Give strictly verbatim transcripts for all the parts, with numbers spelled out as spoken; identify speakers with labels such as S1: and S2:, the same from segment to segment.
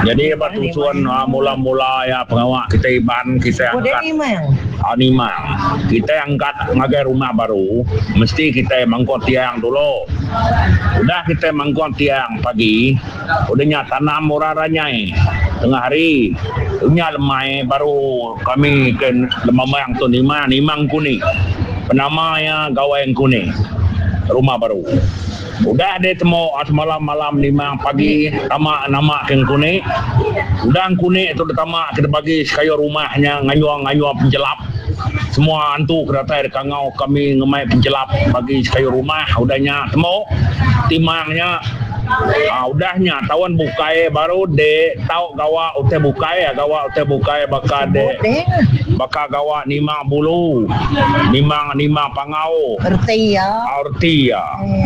S1: Jadi apa tujuan uh, mula-mula ya pengawak kita iban kita angkat animal. Kita angkat ngagai rumah baru, mesti kita mangkot tiang dulu. Udah kita mangkot tiang pagi, udahnya tanam muraranya tengah hari. Nya lemai baru kami ke lemah yang tu lima nimang kuning. Penamanya gawai kuning. Rumah baru. Udah dia temu malam-malam lima pagi tamak nama keng kuning. Udah kuning itu tamak kita bagi sekaya rumahnya nganyuang-nganyuang penjelap. Semua antu kereta kangau kami ngemai penjelap bagi sekaya rumah. Udahnya temu timangnya. Ah, udahnya tawan bukai baru de tahu gawa ute bukai ya gawa ute bukai baka de baka gawa nimang bulu nimang nimang pangau
S2: arti ya
S1: arti ya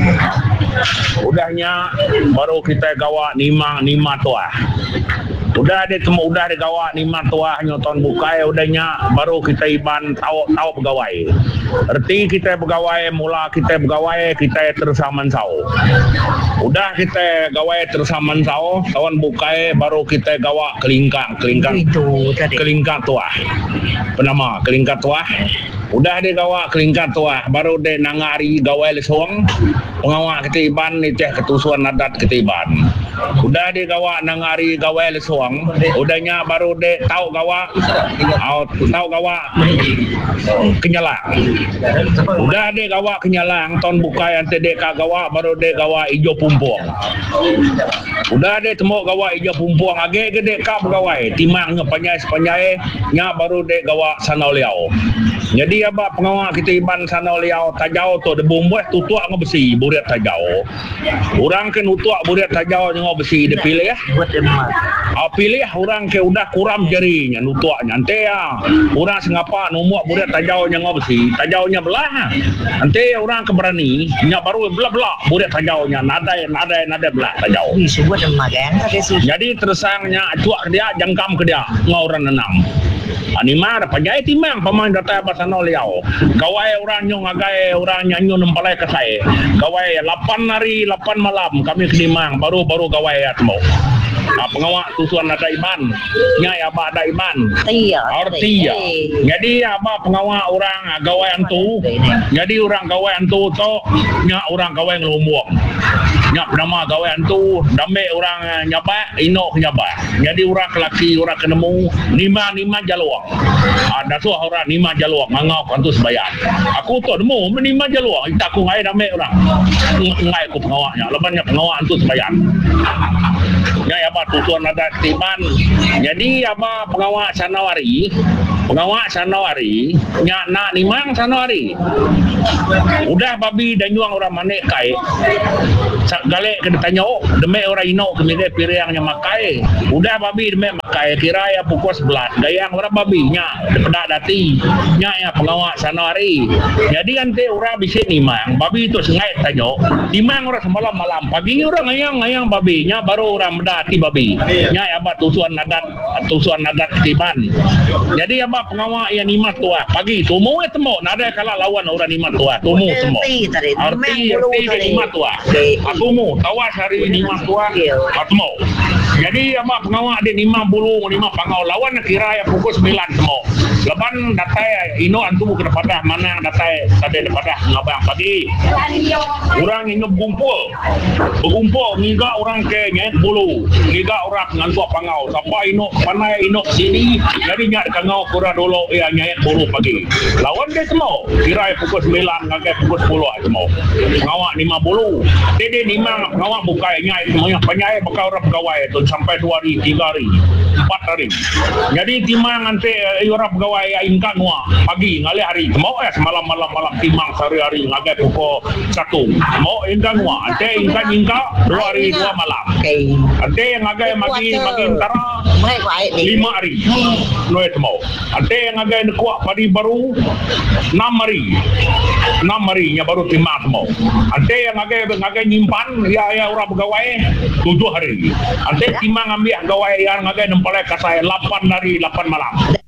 S1: udahnya baru kita gawa nimang nimang tua. Udah ada temu udah ada gawa lima tua nyoton bukai udahnya baru kita iban tahu tahu pegawai. Arti kita pegawai mula kita pegawai kita tersaman sau. Udah kita gawai tersaman sau tawan bukai baru kita gawa kelingkang kelingkang kelingkang tua. Penama kelingkang tua. Udah dia gawa kelingkang tua baru dia nangari gawai lesong pengawak kita iban ni teh ketusuan adat kita iban. Udah dia gawa nangari gawai lesong udahnya baru dia tahu gawa tahu gawa kenyalang. Udah dia gawa kenyalang ton bukai ante dia gawa baru dia gawa ijo pumpuang. Udah dia temu gawa ijo pumpuang age gede ka pegawai timangnya panjai sepanjai nya baru dia gawa sanau liau. Jadi apa pengawak kita iban sanau liau tajau tu debung buah tutuak ngebesi buriat tajau. Orang kan utuak buriat tajau nyob besi dia pilih ya. Ah pilih orang ke udah kuram jarinya nutuaknya ante ya. Orang sengapa numuk buriat tajau nya besi, tajaunya belah. Ante orang keberani nya baru belah-belah buriat tajaunya nadai nadai nadai belah tajau. Jadi tersangnya cuak dia jangkam ke dia ngauran enam. Animar pajai timang pemain data pasano liau. Gawai orang nyong agai orang nyanyo nempalai ke saya. Gawai lapan hari lapan malam kami kedimang baru-baru gawai atmo. Ah, pengawak tusuan ada iman. Nyai apa ada iman.
S2: Iya.
S1: Artinya. Jadi apa pengawak orang gawai antu. Jadi orang gawai antu to nya orang gawai ngelumbuang. Nya nama gawai antu dambe orang nyaba ino nyaba. Jadi orang laki orang kenemu lima lima jaluang. Ada tu orang lima jaluang ngau kantu sebayar. Aku tu nemu lima jaluang kita aku ngai dambe orang. Ngai aku pengawaknya. Lebannya pengawak antu sebayar. Ya apa tutuan adat tiban. Jadi apa pengawak sanawari pengawak sanawari nya nak nimang sanawari udah babi dan nyuang orang manek kai sak galek ke ditanya oh demi orang ino kemide piriangnya makai udah babi demi makai kira ya pukul sebelas gayang orang babi nya depedak dati nya ya pengawak sanawari. Jadi ante orang bisa nimang babi itu sengai tanya nimang orang semalam malam pagi orang ngayang ngayang babi nya baru orang mendati babi nya apa tusuan adat tusuan adat tiban. Jadi apa pengawak yang lima tua pagi tumu eh temu nada kala lawan orang lima tua tumu temu arti arti lima tua aku mu tawas hari lima tua temu. Jadi apa pengawak ada lima puluh lima pangau lawan kira ya pukul sembilan temu leban datai ino antu ke depadah mana datai tadi depadah ngabang pagi orang yang berkumpul berkumpul ngiga orang ke nyet bulu ngiga orang ngantu pangau sampai ino panai ino sini jadi nyak kangau kura dulu ya nyet bulu pagi lawan dia semua kira pukul sembilan ngagai pukul sepuluh semua pengawak lima puluh jadi lima pengawak bukai nyai semuanya penyai bakal orang pegawai itu sampai dua hari tiga hari empat hari. Jadi timang nanti orang pegawai ingka nuah pagi ngali hari mau eh semalam malam malam timang sehari-hari ngagai pukul satu mau ingka nuah ante ingka ingka dua hari dua malam ante yang ngagai magi magi antara lima hari lo itu mau ante yang ngagai kuat padi baru enam hari enam hari nya baru timang mau ante yang ngagai ngagai nyimpan ya ya orang pegawai tujuh hari ante timang ambil pegawai yang ngagai nempalai kasai lapan hari lapan malam.